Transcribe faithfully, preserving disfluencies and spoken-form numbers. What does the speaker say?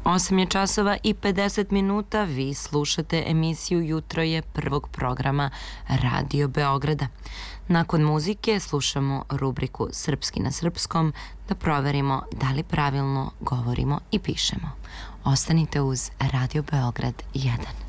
osam je časova i pedeset minuta, vi slušate emisiju Jutro je prvog programa Radio Beograda. Nakon muzike slušamo rubriku Srpski na srpskom da proverimo da li pravilno govorimo i pišemo. Ostanite uz Radio Beograd jedan.